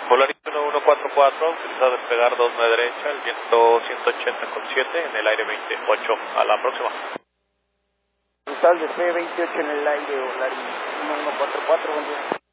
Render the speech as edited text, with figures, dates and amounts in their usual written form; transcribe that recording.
Volaris 1144, autorizado a despegar 29 derecha, el viento 180,7 en el aire 28. A la próxima. Total despegue 28 en el aire, Volaris 1144, buen día.